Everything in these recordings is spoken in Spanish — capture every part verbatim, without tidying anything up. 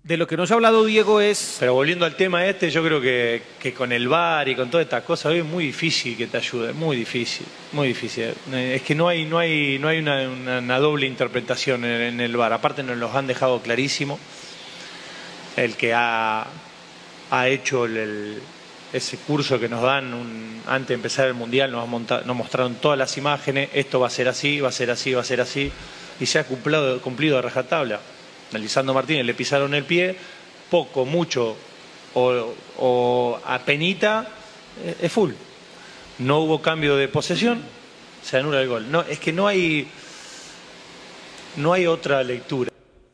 De lo que no se ha hablado, Diego, es... Pero volviendo al tema este, yo creo que, que con el V A R y con todas estas cosas hoy es muy difícil que te ayude, muy difícil, muy difícil. Es que no hay, no hay, no hay una, una, una doble interpretación en, en el V A R. Aparte nos los han dejado clarísimo. El que ha, ha hecho el, el, ese curso que nos dan un, antes de empezar el Mundial, nos, ha montado, nos mostraron todas las imágenes, esto va a ser así, va a ser así, va a ser así, y se ha cumplido, cumplido a rajatabla. A Lisandro Martínez le pisaron el pie, poco, mucho o, o apenita, es full. No hubo cambio de posesión, se anula el gol. No, es que no hay, no hay otra lectura.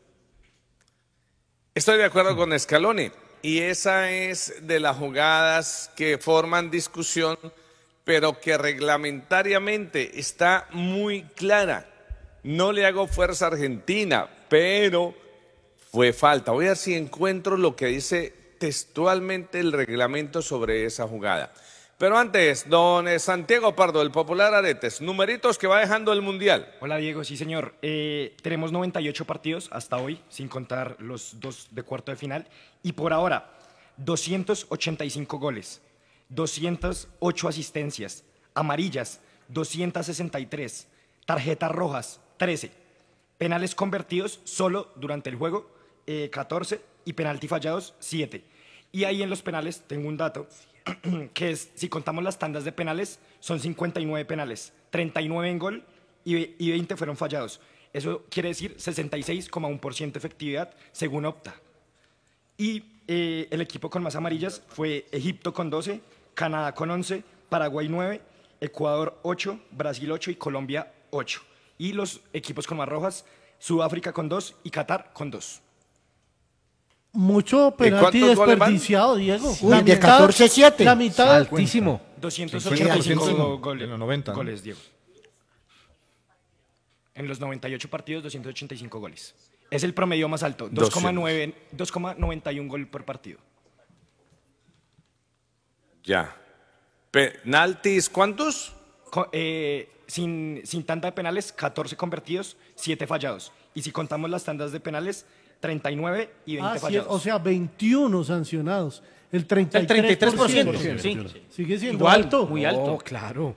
Estoy de acuerdo con Scaloni y esa es de las jugadas que forman discusión, pero que reglamentariamente está muy clara. No le hago fuerza a Argentina, pero fue falta. Voy a ver si encuentro lo que dice textualmente el reglamento sobre esa jugada. Pero antes, don Santiago Pardo, del Popular Aretes, numeritos que va dejando el Mundial. Hola Diego, sí señor. Eh, tenemos noventa y ocho partidos hasta hoy, sin contar los dos de cuarto de final. Y por ahora, doscientos ochenta y cinco goles, doscientas ocho asistencias, amarillas, doscientas sesenta y tres, tarjetas rojas, trece, penales convertidos solo durante el juego, eh, catorce, y penalti fallados, siete. Y ahí en los penales tengo un dato, que es, si contamos las tandas de penales, son cincuenta y nueve penales, treinta y nueve en gol y, y veinte fueron fallados. Eso quiere decir sesenta y seis coma uno por ciento efectividad según Opta. Y eh, el equipo con más amarillas fue Egipto con doce, Canadá con once, Paraguay nueve, Ecuador ocho, Brasil ocho y Colombia ocho. Y los equipos con más rojas, Sudáfrica con dos y Qatar con dos. Mucho penalti desperdiciado, Diego. Uy, la de catorce siete. La mitad. Altísimo. doscientos ochenta y cinco goles, en los noventa, goles, ¿no? Diego. En los noventa y ocho partidos, doscientos ochenta y cinco goles. Es el promedio más alto, dos coma noventa y uno gol por partido. Ya. ¿Penaltis cuántos? Co eh, sin, sin tanda de penales, catorce convertidos, siete fallados. Y si contamos las tandas de penales, treinta y nueve y veinte ah, fallados. Sí, o sea, veintiuno sancionados. El treinta y tres por ciento. El treinta y tres por ciento, sí. Sigue siendo igual, alto. Muy alto. Oh, claro.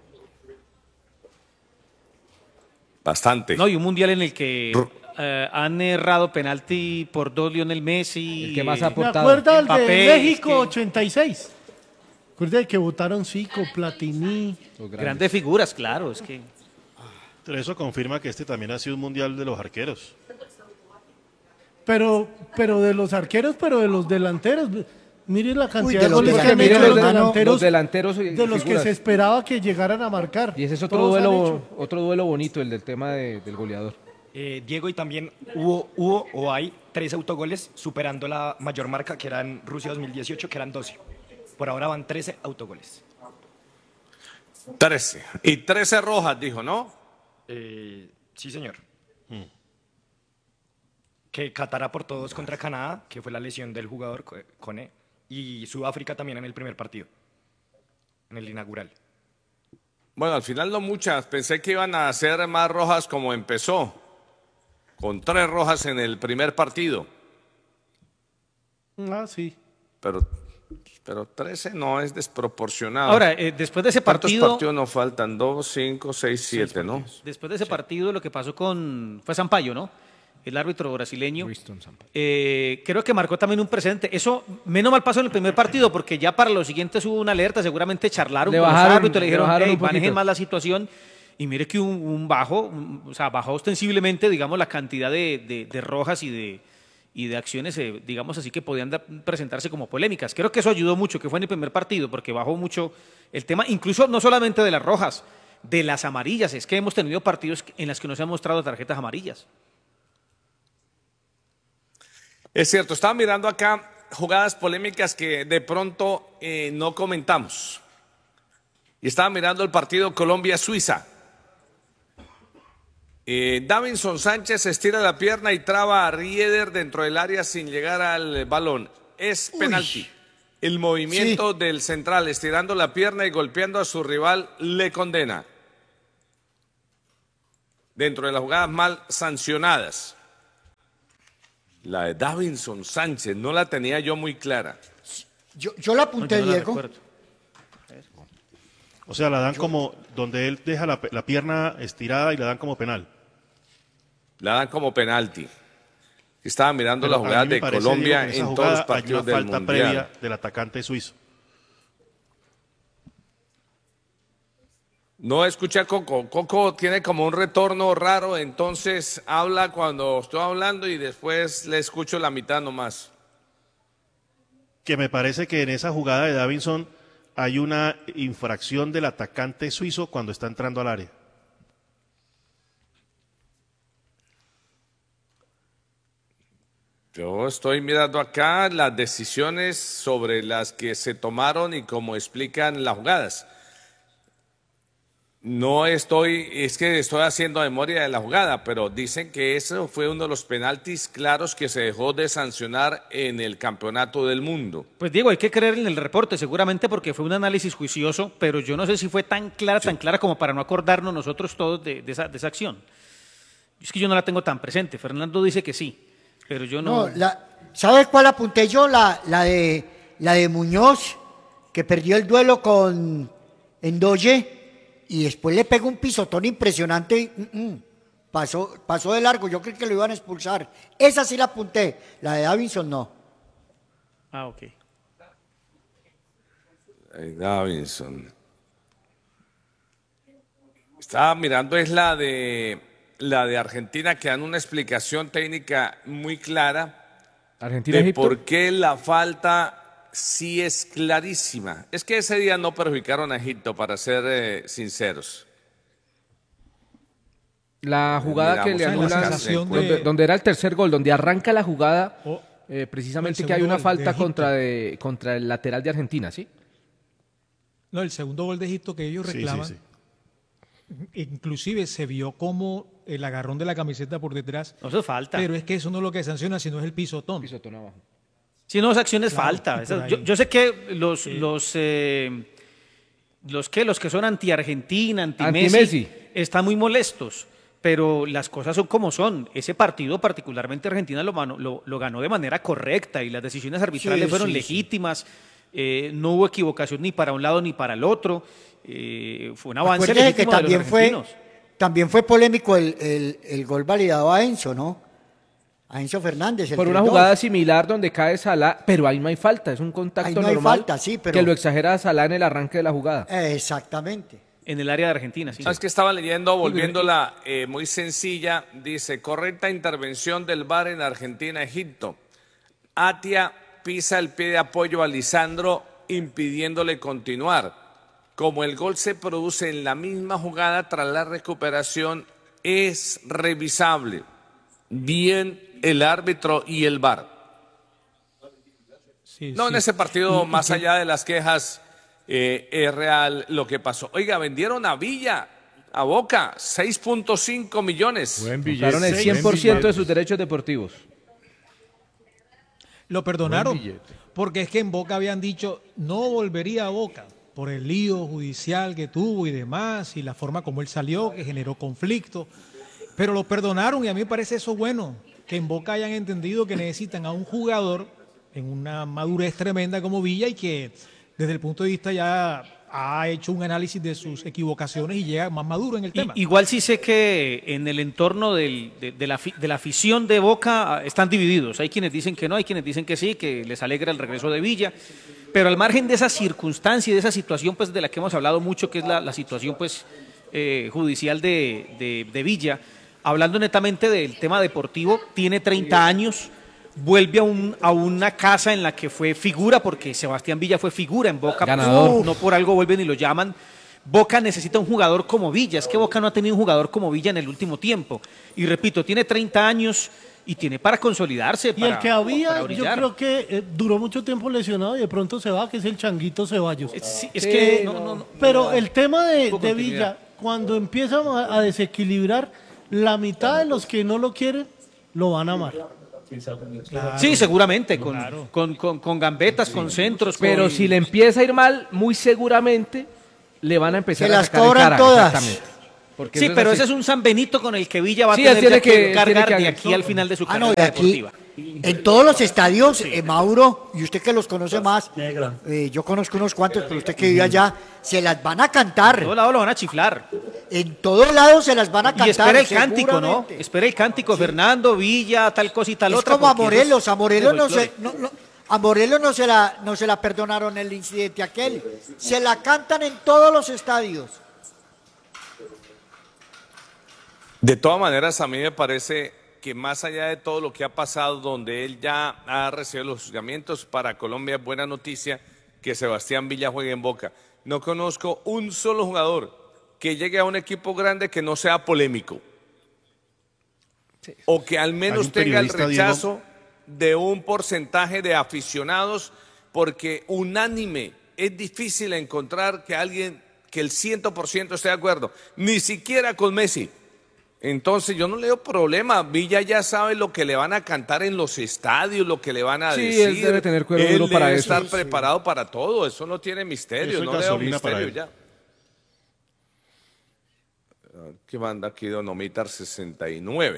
Bastante. No, y un mundial en el que eh, han errado penalti por dos Lionel Messi. El que más ha ¿Me aportado. acuerda el de Mbappé, México es que- ochenta y seis? ¿Recuerda el que votaron Zico, Platini? Grandes figuras, claro, es que... Pero eso confirma que este también ha sido un mundial de los arqueros. Pero, pero de los arqueros, pero de los delanteros. Mire la cantidad Uy, de de los goles que han delanteros, hecho los hermano, delanteros, los delanteros y- de los que figuras. se esperaba que llegaran a marcar. Y ese es otro Todos han duelo, hecho. otro duelo bonito, el del tema de- del goleador. Eh, Diego, y también hubo, hubo o hay tres autogoles superando la mayor marca que era en Rusia dos mil dieciocho, que eran doce. Por ahora van trece autogoles. trece. Y trece rojas, dijo, ¿no? Eh, sí, señor. Hmm. Que Qatar aportó dos contra Canadá, que fue la lesión del jugador Kone, y Sudáfrica también en el primer partido, en el inaugural. Bueno, al final no muchas. Pensé que iban a hacer más rojas como empezó, con tres rojas en el primer partido. Ah, sí. Pero, pero trece no es desproporcionado. Ahora, eh, después de ese partido... ¿Cuántos partidos nos faltan? dos, cinco, seis, siete, ¿no? Después de ese partido, lo que pasó con... Fue Sampaio, ¿no? El árbitro brasileño. Eh, creo que marcó también un precedente. Eso, menos mal pasó en el primer partido, porque ya para los siguientes hubo una alerta, seguramente charlaron Le con bajaron, los árbitros, le le dijeron, bajaron hey, un poquito. manejen más la situación. Y mire que un, un bajo, un- o sea, bajó ostensiblemente, digamos, la cantidad de, de- de rojas y de, y de acciones, eh, digamos así, que podían da- presentarse como polémicas. Creo que eso ayudó mucho, que fue en el primer partido, porque bajó mucho el tema, incluso no solamente de las rojas, de las amarillas. Es que hemos tenido partidos en los que nos han mostrado tarjetas amarillas. Es cierto, estaba mirando acá jugadas polémicas que de pronto eh, no comentamos. Y estaba mirando el partido Colombia-Suiza. Eh, Davinson Sánchez estira la pierna y traba a Rieder dentro del área sin llegar al balón. Es penalti. El movimiento sí. del central estirando la pierna y golpeando a su rival le condena. Dentro de las jugadas mal sancionadas. La de Davinson Sánchez, no la tenía yo muy clara. Yo, yo la apunté, No, yo no la Diego. recuerdo. O sea, la dan como donde él deja la, la pierna estirada y la dan como penal. La dan como penalti. Estaba mirando Pero las a jugadas mí me de parece, Colombia Diego, que en esa en todos jugada los hay partidos una del falta Mundial. previa del atacante suizo. No escuché a Coco. Coco tiene como un retorno raro, entonces habla cuando estoy hablando y después le escucho la mitad nomás. Que me parece que en esa jugada de Davinson hay una infracción del atacante suizo cuando está entrando al área. Yo estoy mirando acá las decisiones sobre las que se tomaron y cómo explican las jugadas. No estoy, es que estoy haciendo memoria de la jugada, pero dicen que eso fue uno de los penaltis claros que se dejó de sancionar en el Campeonato del Mundo. Pues Diego, hay que creer en el reporte, seguramente porque fue un análisis juicioso, pero yo no sé si fue tan clara, tan clara como para no acordarnos nosotros todos de, de, esa, de esa acción. Es que yo no la tengo tan presente. Fernando dice que sí, pero yo no. No, la, ¿sabes cuál apunté yo? La, la, de, la de Muñoz, que perdió el duelo con Endoye y después le pegó un pisotón impresionante y mm, mm, pasó, pasó de largo. Yo creí que lo iban a expulsar. Esa sí la apunté, la de Davinson no. Ah, ok. Ay, Davinson. Estaba mirando, es la de la de Argentina, que dan una explicación técnica muy clara Argentina, de Egipto. por qué la falta sí es clarísima. Es que ese día no perjudicaron a Egipto, para ser eh, sinceros. La jugada que Miramos le en anulan, las sensación donde, de- donde era el tercer gol, donde arranca la jugada, O- eh, precisamente el que hay segundo una gol de falta Egipto. contra, de, contra el lateral de Argentina, ¿sí? No, el segundo gol de Egipto que ellos Sí, sí, reclaman, sí. inclusive se vio como el agarrón de la camiseta por detrás, No, eso es falta. pero es que eso no es lo que sanciona, sino es el pisotón. Pisotón abajo. Si no, esa acción es Claro, falta. y Esa- por yo, ahí. yo sé que los, los, eh, los, que, los que son anti-Argentina, anti-Messi, Anti-Messi. están muy molestos, pero las cosas son como son. Ese partido, particularmente Argentina, lo, mano- lo, lo ganó de manera correcta y las decisiones arbitrales Sí, fueron sí, sí. legítimas. Eh, no hubo equivocación ni para un lado ni para el otro. Eh, fue un avance Acuérdese que legítimo de los también fue, argentinos. también fue polémico el, el, el gol validado a Enzo, ¿no? A Enzo Fernández. el Por una tres dos. jugada similar donde cae Salah, pero ahí no hay falta, es un contacto Ahí no hay normal falta, sí, pero- que lo exagera Salah en el arranque de la jugada. Eh, exactamente. En el área de Argentina, sí. ¿Sabes que estaba leyendo, volviéndola eh, muy sencilla? Dice, correcta intervención del V A R en Argentina-Egipto. Atia pisa el pie de apoyo a Lisandro, impidiéndole continuar. Como el gol se produce en la misma jugada tras la recuperación, es revisable. Bien el árbitro y el V A R. Sí, No, sí. en ese partido, Y- y más que- allá de las quejas, eh, es real lo que pasó. Oiga, vendieron a Villa, a Boca, seis punto cinco millones. Compraron el cien por ciento de sus derechos deportivos. Lo perdonaron, Buen billete. porque es que en Boca habían dicho no volvería a Boca por el lío judicial que tuvo y demás, y la forma como él salió, que generó conflicto. Pero lo perdonaron y a mí me parece eso bueno, que en Boca hayan entendido que necesitan a un jugador en una madurez tremenda como Villa y que desde el punto de vista ya ha hecho un análisis de sus equivocaciones y llega más maduro en el I- tema. Igual sí sé que en el entorno del- de, de la, afi- de la afición de Boca ah, están divididos. Hay quienes dicen que no, hay quienes dicen que sí, que les alegra el regreso de Villa. Pero al margen de esa circunstancia y de esa situación pues, de la que hemos hablado mucho, que es la, la situación pues, eh, judicial de, de- de Villa, hablando netamente del tema deportivo, tiene treinta años, vuelve a, un, a una casa en la que fue figura, porque Sebastián Villa fue figura en Boca, Ganador. no, no por algo vuelven y lo llaman. Boca necesita un jugador como Villa, es que Boca no ha tenido un jugador como Villa en el último tiempo. Y repito, tiene treinta años y tiene para consolidarse. Y para- el que había, para yo brillar. creo que eh, duró mucho tiempo lesionado y de pronto se va, que es el Changuito Ceballos. Es, sí, es Sí, que no. no, no, no. Pero el tema de, Tuvo de continuidad. Villa, cuando empieza a, a desequilibrar, la mitad de los que no lo quieren, lo van a amar. Claro. Sí, seguramente, con, Claro. con, con, con gambetas, con centros. Pero con- si le empieza a ir mal, muy seguramente le van a empezar Se a las sacar en cobran cara, todas. exactamente. Porque Sí, eso pero así. ese es un San Benito con el que Villa va a Sí, tener tiene ya que, que- cargar tiene que de aquí al final de su Ah, no, carrera de aquí, deportiva. En todos los estadios, eh, Mauro, y usted que los conoce más, eh, yo conozco unos cuantos, pero usted que vive allá, se las van a cantar. En todos lados lo van a chiflar. En todos lados se las van a cantar. Y espera el cántico, ¿no? seguramente. Espera el cántico, Fernando, Villa, tal cosa y tal Es otra. como a porque eso Morelos, es a Morelos de no se, folclore. no, no, a Morelos no se la, no se la perdonaron el incidente aquel. Se la cantan en todos los estadios. De todas maneras, a mí me parece que más allá de todo lo que ha pasado, donde él ya ha recibido los juzgamientos, para Colombia es buena noticia que Sebastián Villa juegue en Boca. No conozco un solo jugador que llegue a un equipo grande que no sea polémico. O que al menos un tenga el periodista, Diego. rechazo de un porcentaje de aficionados, porque unánime es difícil encontrar que alguien, que el cien por ciento esté de acuerdo, ni siquiera con Messi. Entonces yo no le doy problema, Villa ya sabe lo que le van a cantar en los estadios, lo que le van a Sí, decir. él debe tener cuero Él duro para debe eso. estar Sí, preparado para todo, eso no tiene misterio, Eso es no le doy gasolina para misterio él. ya. Ah, ¿qué manda aquí Don Omitar sesenta y nueve?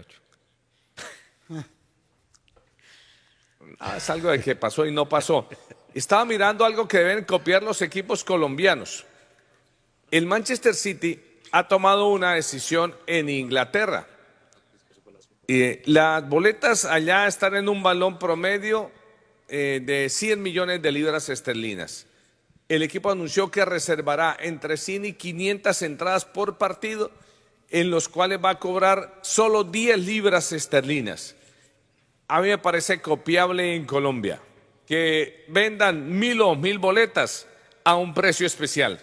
Ah, es algo de que pasó y no pasó. Estaba mirando algo que deben copiar los equipos colombianos. El Manchester City ha tomado una decisión en Inglaterra. Y las boletas allá están en un valor promedio eh, de cien millones de libras esterlinas. El equipo anunció que reservará entre cien y quinientas entradas por partido, en los cuales va a cobrar solo diez libras esterlinas. A mí me parece copiable en Colombia, que vendan mil o mil boletas a un precio especial.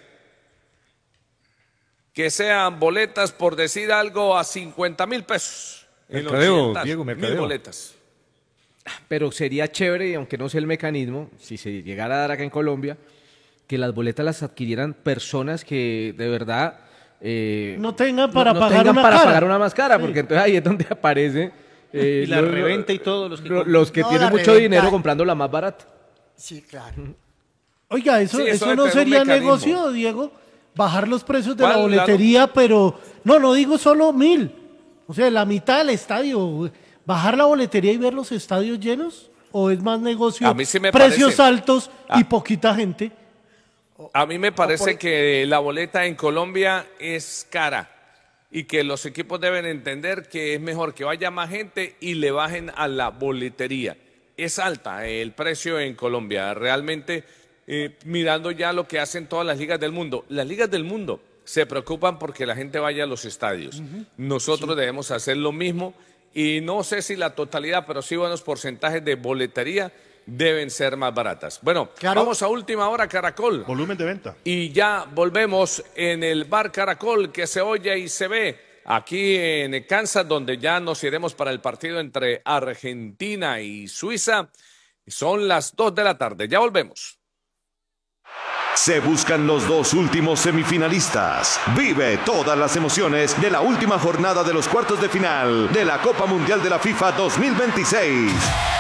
Que sean boletas, por decir algo, a cincuenta mil pesos. En Mercadeo, ochocientas Diego, mil mercadeo. boletas. Pero sería chévere, y aunque no sé el mecanismo, si se llegara a dar acá en Colombia, que las boletas las adquirieran personas que de verdad eh, No tengan para no pagar tengan una para cara. pagar una más cara, Sí. porque entonces ahí es donde aparece eh, Y la los- reventa y todo, los que lo- compran. los que No, tienen la mucho reventa. dinero comprando la más barata. Sí, claro. Oiga, eso, Sí, eso eso debe no tener un sería mecanismo. negocio, Diego. Bajar los precios de la ¿Cuál, Lalo? boletería, pero no, no digo solo mil. O sea, la mitad del estadio. Bajar la boletería y ver los estadios llenos. ¿O es más negocio? A mí sí me precios parece. altos y Ah. poquita gente. A mí me parece que la boleta en Colombia es cara y que los equipos deben entender que es mejor que vaya más gente y le bajen a la boletería. Es alta el precio en Colombia, realmente eh, mirando ya lo que hacen todas las ligas del mundo. Las ligas del mundo se preocupan porque la gente vaya a los estadios. Nosotros debemos hacer lo mismo y no sé si la totalidad, pero sí buenos porcentajes de boletería deben ser más baratas. Bueno, Claro. vamos a última hora, Caracol. Volumen de venta. Y ya volvemos en el Bar Caracol, que se oye y se ve aquí en Kansas, donde ya nos iremos para el partido entre Argentina y Suiza. Son las dos de la tarde. Ya volvemos. Se buscan los dos últimos semifinalistas. Vive todas las emociones de la última jornada de los cuartos de final de la Copa Mundial de la FIFA dos mil veintiséis.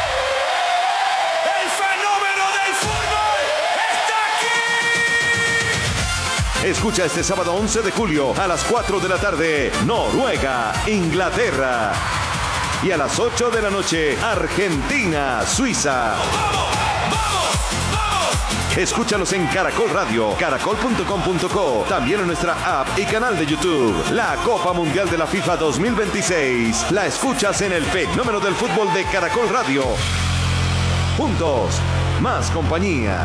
¡El fenómeno del fútbol está aquí! Escucha este sábado once de julio a las cuatro de la tarde, Noruega, Inglaterra. Y a las ocho de la noche, Argentina, Suiza. Escúchalos en Caracol Radio, caracol punto com punto co, también en nuestra app y canal de YouTube. La Copa Mundial de la FIFA dos mil veintiséis. La escuchas en el fenómeno del fútbol de Caracol Radio. Juntos, más compañía.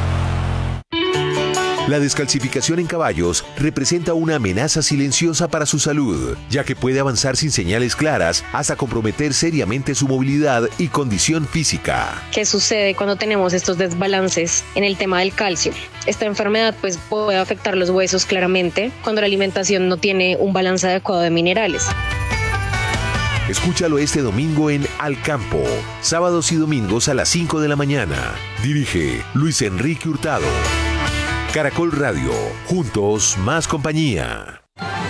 La descalcificación en caballos representa una amenaza silenciosa para su salud, ya que puede avanzar sin señales claras hasta comprometer seriamente su movilidad y condición física. ¿Qué sucede cuando tenemos estos desbalances en el tema del calcio? Esta enfermedad pues puede afectar los huesos claramente cuando la alimentación no tiene un balance adecuado de minerales. Escúchalo este domingo en Al Campo, sábados y domingos a las cinco de la mañana. Dirige Luis Enrique Hurtado. Caracol Radio, juntos más compañía.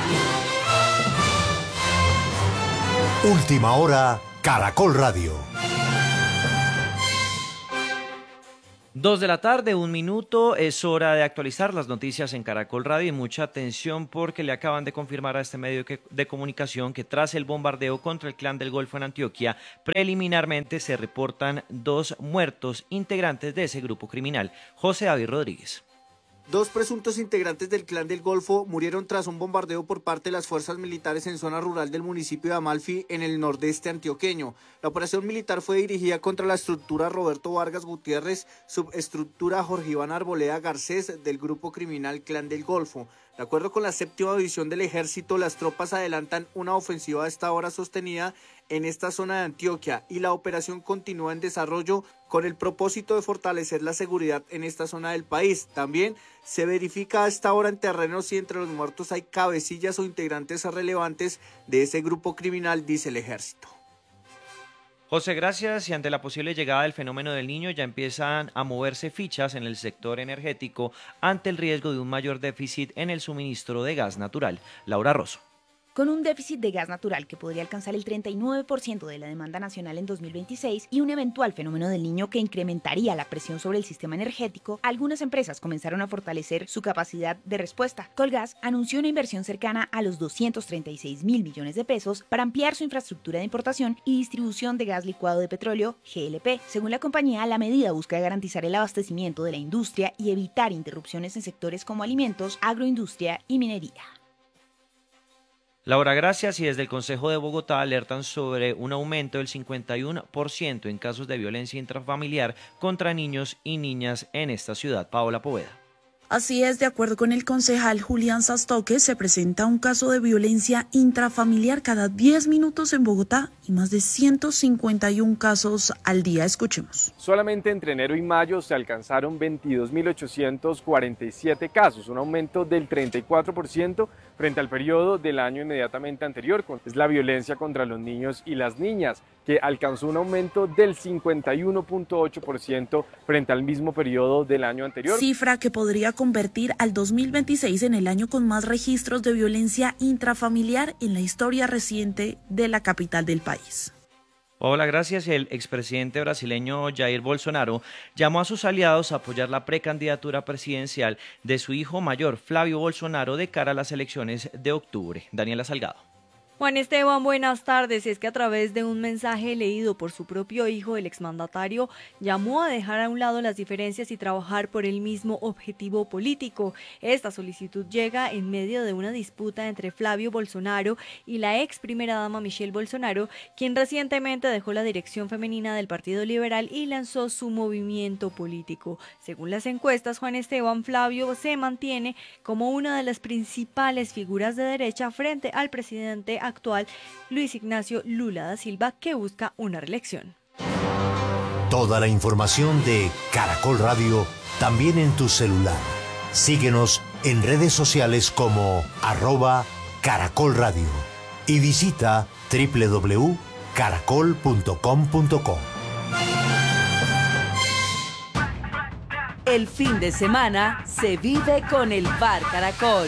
Última hora, Caracol Radio. Dos de la tarde, un minuto, es hora de actualizar las noticias en Caracol Radio y mucha atención porque le acaban de confirmar a este medio de comunicación que tras el bombardeo contra el Clan del Golfo en Antioquia, preliminarmente se reportan dos muertos integrantes de ese grupo criminal. José David Rodríguez. Dos presuntos integrantes del Clan del Golfo murieron tras un bombardeo por parte de las fuerzas militares en zona rural del municipio de Amalfi, en el nordeste antioqueño. La operación militar fue dirigida contra la estructura Roberto Vargas Gutiérrez, subestructura Jorge Iván Arboleda Garcés del grupo criminal Clan del Golfo. De acuerdo con la séptima división del ejército, las tropas adelantan una ofensiva a esta hora sostenida en esta zona de Antioquia y la operación continúa en desarrollo con el propósito de fortalecer la seguridad en esta zona del país. También se verifica a esta hora en terreno si entre los muertos hay cabecillas o integrantes relevantes de ese grupo criminal, dice el ejército. José, gracias. Y ante la posible llegada del fenómeno del Niño ya empiezan a moverse fichas en el sector energético ante el riesgo de un mayor déficit en el suministro de gas natural. Laura Rosso. Con un déficit de gas natural que podría alcanzar el treinta y nueve por ciento de la demanda nacional en dos mil veintiséis y un eventual fenómeno del Niño que incrementaría la presión sobre el sistema energético, algunas empresas comenzaron a fortalecer su capacidad de respuesta. Colgas anunció una inversión cercana a los doscientos treinta y seis mil millones de pesos para ampliar su infraestructura de importación y distribución de gas licuado de petróleo, G L P. Según la compañía, la medida busca garantizar el abastecimiento de la industria y evitar interrupciones en sectores como alimentos, agroindustria y minería. Laura, gracias. Y desde el Consejo de Bogotá alertan sobre un aumento del cincuenta y uno por ciento en casos de violencia intrafamiliar contra niños y niñas en esta ciudad. Paola Poveda. Así es, de acuerdo con el concejal Julián Sastoque, se presenta un caso de violencia intrafamiliar cada diez minutos en Bogotá y más de ciento cincuenta y uno casos al día. Escuchemos. Solamente entre enero y mayo se alcanzaron veintidós mil ochocientos cuarenta y siete casos, un aumento del treinta y cuatro por ciento frente al periodo del año inmediatamente anterior. Es la violencia contra los niños y las niñas, que alcanzó un aumento del cincuenta y uno punto ocho por ciento frente al mismo periodo del año anterior. Cifra que podría convertir al dos mil veintiséis en el año con más registros de violencia intrafamiliar en la historia reciente de la capital del país. Hola, gracias. El expresidente brasileño Jair Bolsonaro llamó a sus aliados a apoyar la precandidatura presidencial de su hijo mayor, Flavio Bolsonaro, de cara a las elecciones de octubre. Daniela Salgado. Juan Esteban, buenas tardes. Es que a través de un mensaje leído por su propio hijo, el exmandatario llamó a dejar a un lado las diferencias y trabajar por el mismo objetivo político. Esta solicitud llega en medio de una disputa entre Flavio Bolsonaro y la ex primera dama Michelle Bolsonaro, quien recientemente dejó la dirección femenina del Partido Liberal y lanzó su movimiento político. Según las encuestas, Juan Esteban, Flavio se mantiene como una de las principales figuras de derecha frente al presidente actual Luis Ignacio Lula da Silva, que busca una reelección. Toda la información de Caracol Radio también en tu celular. Síguenos en redes sociales como arroba Caracol Radio y visita doble u doble u doble u punto caracol punto com punto co. El fin de semana se vive con el Bar Caracol.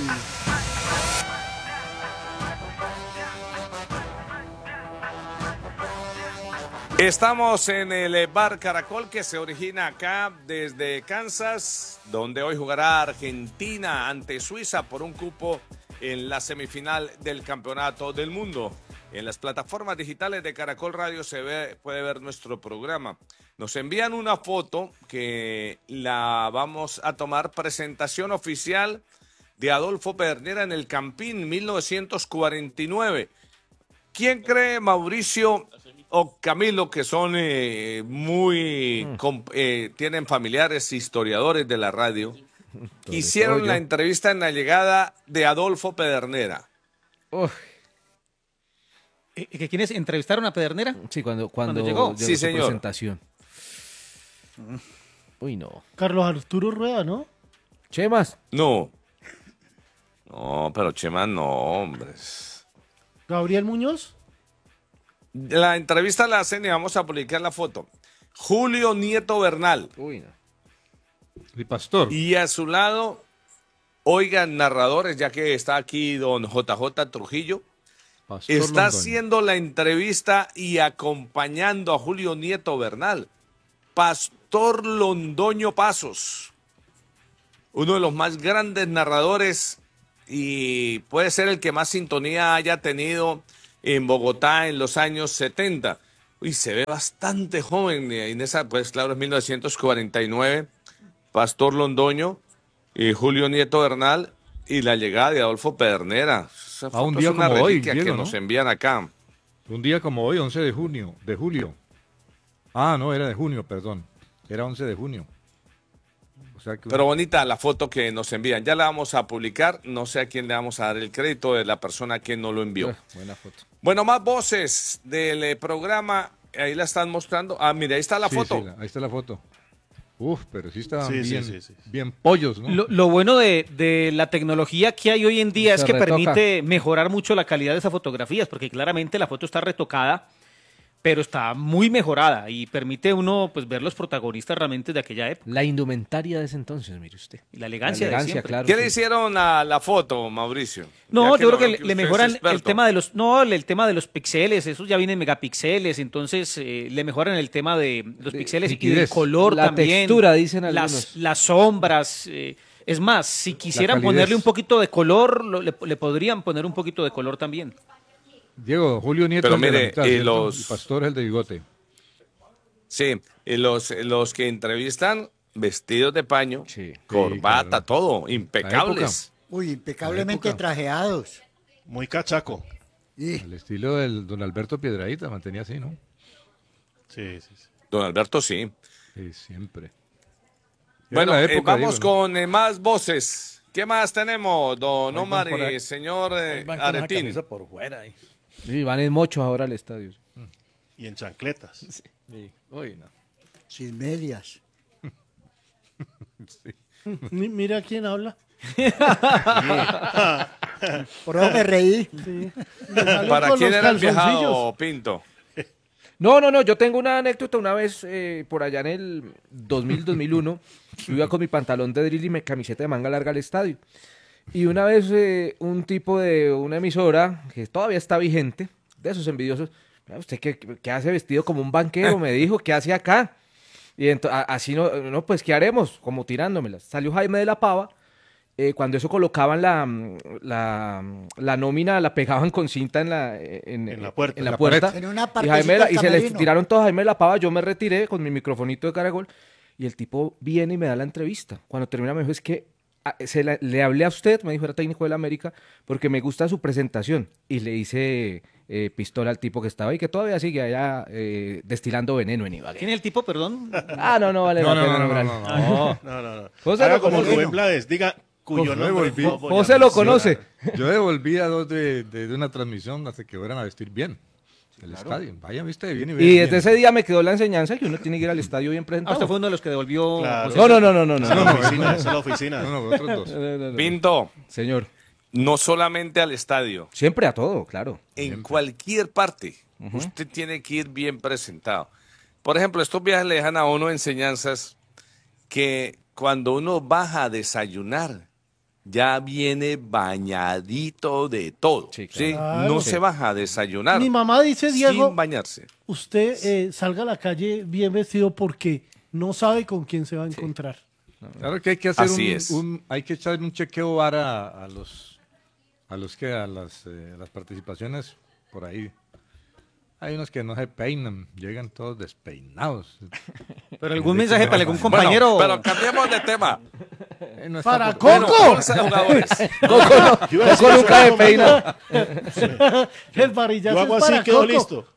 Estamos en el Bar Caracol, que se origina acá desde Kansas, donde hoy jugará Argentina ante Suiza por un cupo en la semifinal del Campeonato del Mundo. En las plataformas digitales de Caracol Radio se ve, puede ver nuestro programa. Nos envían una foto que la vamos a tomar, presentación oficial de Adolfo Pedernera en el Campín mil novecientos cuarenta y nueve. ¿Quién cree, Mauricio o Camilo, que son eh, muy, mm. eh, tienen familiares historiadores de la radio, hicieron la entrevista en la llegada de Adolfo Pedernera? Oh. ¿Que quiénes entrevistaron a Pedernera? Sí, cuando, cuando, ¿Cuando llegó. llegó sí, su señor. presentación. Uy, no. Carlos Arturo Rueda, ¿no? Chemas. No. No, pero Chemas no, hombre. Gabriel Muñoz. La entrevista la hacen y vamos a publicar la foto. Julio Nieto Bernal. Uy, no. El pastor. Y a su lado, oigan, narradores, ya que está aquí don J J Trujillo. Pastor está Londoño. haciendo la entrevista y acompañando a Julio Nieto Bernal. Pastor Londoño Pasos, uno de los más grandes narradores y puede ser el que más sintonía haya tenido en Bogotá en los años setenta. Uy, se ve bastante joven en esa, pues claro, es mil novecientos cuarenta y nueve, Pastor Londoño y Julio Nieto Bernal y la llegada de Adolfo Pedernera. Esa A un foto día es una como hoy, reliquia Diego, que ¿no? nos envían acá. Un día como hoy, once de junio, de julio. Ah, no, era de junio, perdón. Era once de junio. O sea que Pero bonita la foto que nos envían. Ya la vamos a publicar. No sé a quién le vamos a dar el crédito de la persona que nos lo envió. Eh, buena foto. Bueno, más voces del eh, programa. Ahí la están mostrando. Ah, mira, ahí está la Sí, foto. sí, la- ahí está la foto. Uf, pero sí estaban Sí, sí, bien, sí, sí. bien pollos, ¿no? Lo, lo bueno de, de la tecnología que hay hoy en día Se es que retoca. permite mejorar mucho la calidad de esas fotografías, porque claramente la foto está retocada, pero está muy mejorada y permite uno pues ver los protagonistas realmente de aquella época. La indumentaria de ese entonces, mire usted. Y la elegancia, La de elegancia, siempre. claro. ¿Qué le hicieron a la foto, Mauricio? No, Ya yo lo creo que veo le, le usted es mejoran el experto. tema de los, no, el tema de los píxeles, esos ya vienen megapíxeles, entonces eh, le mejoran el tema de los píxeles y del nitidez. color La también. textura, dicen las, algunos. las sombras. eh, es más, si quisieran calidez. ponerle un poquito de color, lo- le, le podrían poner un poquito de color también. Diego, Julio Nieto Pero es el de la mire, mitad, y ¿cierto? los- Y Pastor es el de bigote. Sí, y los, los que entrevistan vestidos de paño, corbata, claro. todo, impecables. Uy, impecablemente La época. trajeados. Muy cachaco. El estilo del don Alberto Piedradita mantenía así, ¿no? Sí, sí, sí. Don Alberto, sí. Sí, siempre. Bueno, Era la eh, época, vamos Diego, ¿no? con eh, más voces. ¿Qué más tenemos, don Ahí Omar van por y ahí. señor eh, Ahí van con la Aretín? camisa por fuera ahí. Sí, van en mocho ahora al estadio. Y en chancletas. Sí. Uy, no. Sin medias. Mi- Mira quién habla. Por eso me reí. Sí. Le salen ¿Para con quién los era el viajado, calzoncillos. Pinto? No, no, no, yo tengo una anécdota una vez eh, por allá en el dos mil, dos mil uno, yo iba con mi pantalón de drill y mi camiseta de manga larga al estadio. Y una vez eh, un tipo de una emisora, que todavía está vigente, de esos envidiosos, "Mira, ¿usted qué, qué hace vestido como un banquero?", me dijo, ¿qué hace acá? Y ento- a- así no, no, pues, ¿qué haremos? Como tirándomelas. Salió Jaime de la Pava, eh, cuando eso colocaban la, mm, la, mm, la nómina, la pegaban con cinta en la, en, En la puerta. en la En la puerta. pared. En una y, partecita Jaime la- del y se les camerino. tiraron todos a Jaime de la Pava, yo me retiré con mi microfonito de Caracol, y el tipo viene y me da la entrevista. Cuando termina me dijo, es que ah, se la- le hablé a usted, me dijo, era técnico del América, porque me gusta su presentación. Y le hice eh, pistola al tipo que estaba ahí, que todavía sigue allá eh, destilando veneno en Ibagué. ¿Quién es el tipo, perdón? Ah, no, no vale No, la no, pena no, no, nombrar. no, no. No, no, no. José Haga lo como conoce. Rubén Blades, diga cuyo Yo nombre devolví. no voy a José lo mencionar. conoce. Yo devolví a dos de, de, de una transmisión hasta que fueran a vestir bien. El estadio. Vaya, viste bien y bien. Y desde ese día me quedó la enseñanza que uno tiene que ir al estadio bien Ah, presentado. usted fue uno de los que devolvió. Claro. José No, no, no, no, no, no. Esa es no, la no, oficina, no, esa es la oficina. No, no, otros dos. no, no, no. Pinto, Señor, no solamente al estadio, siempre a todo, claro. en cualquier parte, usted tiene que ir bien presentado. Por ejemplo, estos viajes le dejan a uno enseñanzas que cuando uno baja a desayunar, ya viene bañadito de todo. Sí, ¿sí? claro. No Sí. se baja a desayunar Mi mamá dice, Diego, sin bañarse. usted eh, salga a la calle bien vestido porque no sabe con quién se va a encontrar. Claro que hay que hacer Así un, es. un- hay que echar un chequeo vara a, a los a los que a las, eh, a las participaciones por ahí. Hay unos que no se peinan, llegan todos despeinados. Pero algún mensaje para algún Bueno, compañero. pero cambiemos de tema. Eh, no está ¡Para por- Bueno, Coco! bolsa de jugadores. Coco, no, Coco nunca me peina. El varillazo Yo hago es así, para quedo Coco. listo.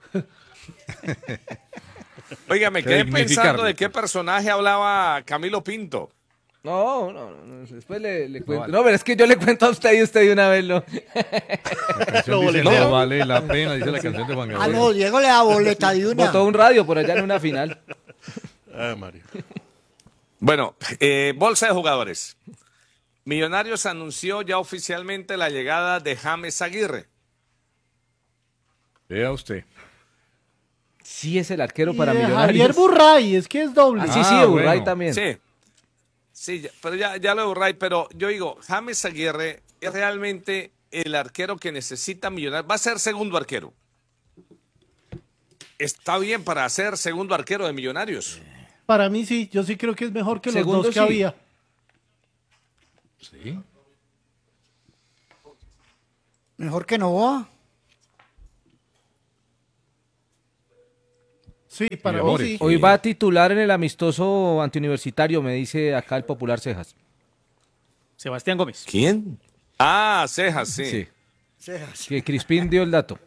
Oiga, me Que quedé dignificarlo, pensando de qué pues. personaje hablaba Camilo Pinto. No, no, no, después le, le cuento. vale. No, pero es que yo le cuento a usted y usted de una vez lo... La canción Lo dice, boletea. no vale la pena, dice la canción de Juan Ah, Gabriel. no, Diego le da boleta de una. Botó un radio por allá en una final. Ay, Mario. Bueno, eh, bolsa de jugadores. Millonarios anunció ya oficialmente la llegada de James Aguirre. Vea usted. Sí es el arquero Y para de Millonarios. Javier Burray, es que es doble. Ah, sí, sí, Ah, de Burray bueno. también. Sí, sí, ya- pero ya, ya lo de Burray, pero yo digo, James Aguirre es realmente el arquero que necesita Millonarios. Va a ser segundo arquero. Está bien para ser segundo arquero de Millonarios. Para mí sí, yo sí creo que es mejor que Segundo, los dos que sí. había. Sí. Mejor que Novoa. Sí, para mí Amores. sí. Hoy va a titular en el amistoso antiuniversitario, me dice acá el popular Cejas. Sebastián Gómez. ¿Quién? Ah, Cejas, sí. Sí. Cejas. Que Crispín dio el dato.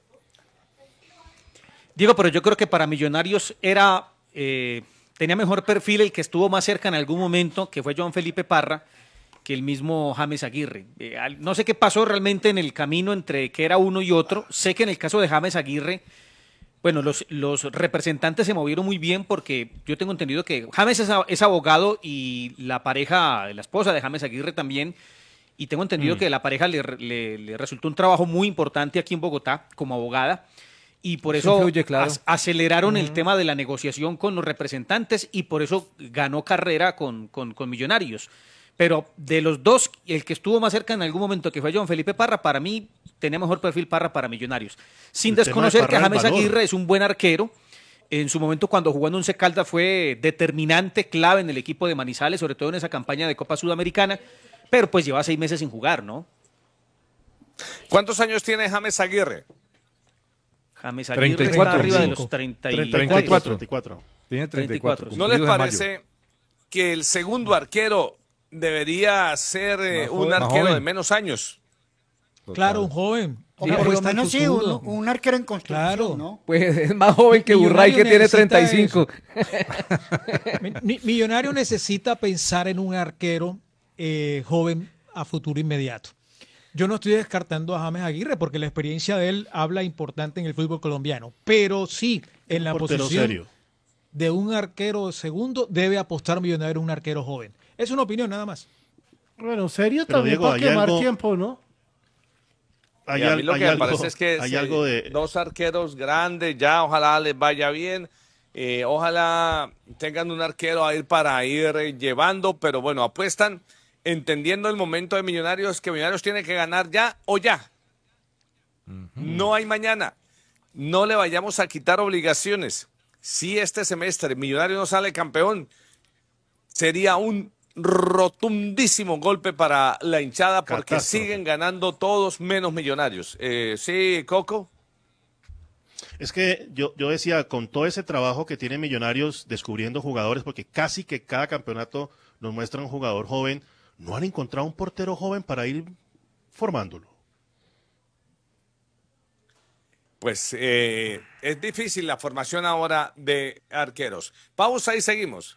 Diego, pero yo creo que para Millonarios era eh, tenía mejor perfil el que estuvo más cerca en algún momento, que fue Joan Felipe Parra, que el mismo James Aguirre. Eh, al- no sé qué pasó realmente en el camino entre que era uno y otro. Sé que en el caso de James Aguirre, bueno, los, los representantes se movieron muy bien porque yo tengo entendido que James es, a- es abogado y la pareja, la esposa de James Aguirre también, y tengo entendido Mm. que la pareja le, le- le resultó un trabajo muy importante aquí en Bogotá como abogada, y por Eso eso influye, claro. ac- aceleraron el tema de la negociación con los representantes y por eso ganó carrera con, con- con Millonarios. Pero de los dos, el que estuvo más cerca en algún momento, que fue John Felipe Parra, para mí tenía mejor perfil Parra para Millonarios. Sin El tema de desconocer que Parra, el James valor. Aguirre es un buen arquero. En su momento, cuando jugó en Once Caldas, fue determinante, clave en el equipo de Manizales, sobre todo en esa campaña de Copa Sudamericana. Pero pues lleva seis meses sin jugar, ¿no? ¿Cuántos años tiene James Aguirre? James Aguirre treinta y está cuatro. arriba de Cinco. los treinta y treinta y cuatro. treinta y cuatro. Tiene treinta y cuatro. ¿No les cumplidos en mayo. parece que el segundo arquero debería ser eh, Más un joven, más arquero joven. de menos años? Claro, un joven. O Diga, por lo juega menos mucho sí, un, zurdo. un arquero en construcción, Claro. ¿no? Pues es más joven que Burray, que Millonario tiene necesita treinta y cinco. Mi- mi- Millonario necesita pensar en un arquero eh, joven a futuro inmediato. Yo no estoy descartando a James Aguirre porque la experiencia de él habla importante en el fútbol colombiano. Pero sí, en la Portero posición serio. de un arquero segundo debe apostar Millonario en un arquero joven. Es una opinión nada más. Bueno, serio Pero, también Diego, para hay quemar algo- tiempo, ¿no? Hay, Y a al- mí lo hay que me algo, parece es que hay se- algo de... dos arqueros grandes, ya ojalá les vaya bien. Eh, ojalá tengan un arquero ahí para ir eh, llevando, pero bueno, apuestan entendiendo el momento de Millonarios, que Millonarios tiene que ganar ya o ya. No hay mañana. No le vayamos a quitar obligaciones. Si este semestre Millonarios no sale campeón, sería un rotundísimo golpe para la hinchada porque Catástrofe. siguen ganando todos menos Millonarios. Eh, sí, Coco. Es que yo, yo decía, con todo ese trabajo que tiene Millonarios descubriendo jugadores, porque casi que cada campeonato nos muestra un jugador joven, no han encontrado un portero joven para ir formándolo. Pues eh, es difícil la formación ahora de arqueros. Pausa y seguimos.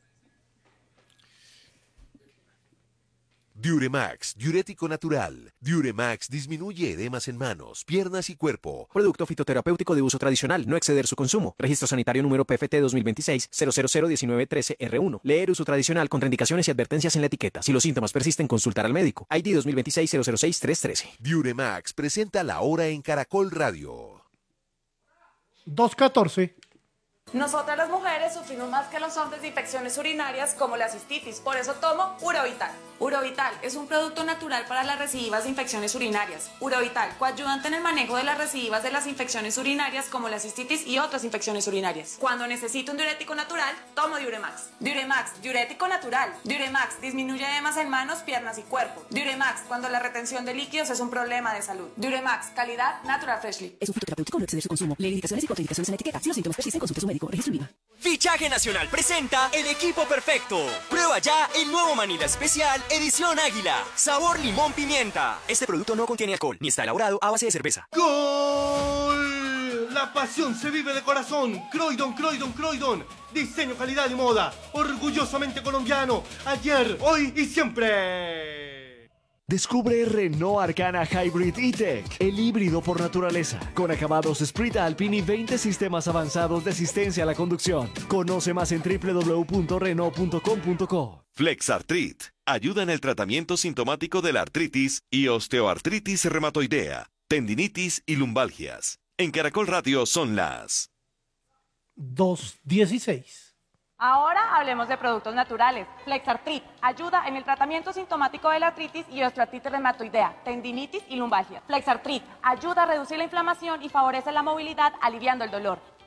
Diuremax, diurético natural. Diuremax disminuye edemas en manos, piernas y cuerpo. Producto fitoterapéutico de uso tradicional, no exceder su consumo. Registro sanitario número P F T dos mil veintiséis cero cero cero diecinueve trece R uno. Leer uso tradicional, contraindicaciones y advertencias en la etiqueta. Si los síntomas persisten, consultar al médico. I D dos mil veintiséis cero cero seis tres trece. Diuremax presenta la hora en Caracol Radio. dos catorce. Nosotras las mujeres sufrimos más que los hombres de infecciones urinarias como la cistitis, por eso tomo Urovital. Urovital es un producto natural para las recidivas de infecciones urinarias. Urovital, coayudante en el manejo de las recidivas de las infecciones urinarias como la cistitis y otras infecciones urinarias. Cuando necesito un diurético natural, tomo Diuremax. Diuremax, diurético natural. Diuremax disminuye edemas en manos, piernas y cuerpo. Diuremax, cuando la retención de líquidos es un problema de salud. Diuremax, calidad Natural Freshly. Es un fitoterapéutico, no exceder su consumo. Lee indicaciones y contraindicaciones en la etiqueta. Si los síntomas persisten, consulte a su médico. Registro IVA. Fichaje Nacional presenta El Equipo Perfecto. Prueba ya el nuevo Manila Especial Edición Águila. Sabor limón pimienta. Este producto no contiene alcohol ni está elaborado a base de cerveza. ¡Gol! La pasión se vive de corazón. Croydon, Croydon, Croydon. Diseño, calidad y moda. Orgullosamente colombiano. Ayer, hoy y siempre. Descubre Renault Arcana Hybrid E-Tech, el híbrido por naturaleza, con acabados Sprint Alpine y veinte sistemas avanzados de asistencia a la conducción. Conoce más en w w w punto renault punto com punto co. Flexartrit ayuda en el tratamiento sintomático de la artritis y osteoartritis reumatoidea, tendinitis y lumbalgias. En Caracol Radio son las dos dieciséis. Ahora hablemos de productos naturales. Flexartrit ayuda en el tratamiento sintomático de la artritis y osteoartritis reumatoidea, tendinitis y lumbalgia. Flexartrit ayuda a reducir la inflamación y favorece la movilidad aliviando el dolor.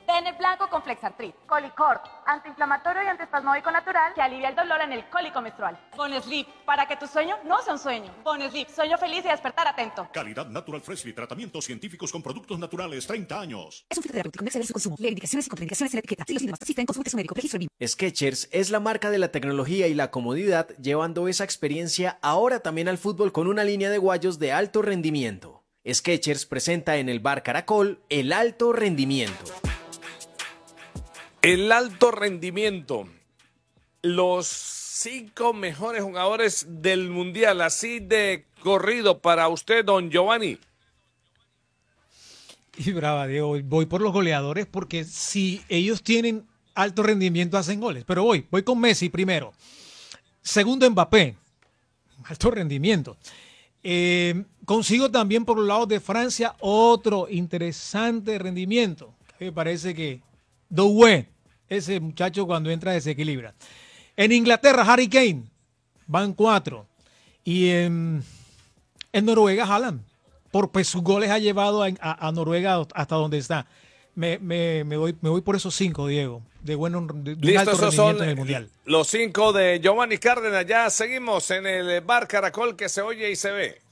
Tener blanco con Flexartrit. Colicort, antiinflamatorio y antiespasmódico natural que alivia el dolor en el cólico menstrual. Bonesleep, para que tu sueño no sea un sueño. Bonesleep, sueño feliz y despertar atento. Calidad Natural Freshly, tratamientos científicos con productos naturales, treinta años. Es un fitoterapéutico, no exceder su consumo. Lee indicaciones y contraindicaciones en la etiqueta. Si los síntomas persisten, consulte a su médico. Registro B I M. Skechers es la marca de la tecnología y la comodidad, llevando esa experiencia ahora también al fútbol con una línea de guayos de alto rendimiento. Skechers presenta en el Bar Caracol el alto rendimiento. El alto rendimiento. Los cinco mejores jugadores del Mundial, así de corrido para usted, don Giovanni. Y brava, Diego, voy por los goleadores porque si ellos tienen alto rendimiento hacen goles. Pero voy, voy con Messi primero. Segundo, Mbappé. Alto rendimiento. Eh, consigo también por los lados de Francia otro interesante rendimiento. Me parece que Doué, ese muchacho cuando entra desequilibra. En Inglaterra, Harry Kane, van cuatro. Y en, en Noruega, Haaland, por pues, sus goles ha llevado a, a, a Noruega hasta donde está. Me, me, me, voy, me voy por esos cinco, Diego, de bueno de, de Listo, alto esos rendimiento son en el Mundial. los cinco de Giovanni Cárdenas. Ya seguimos en el Bar Caracol que se oye y se ve.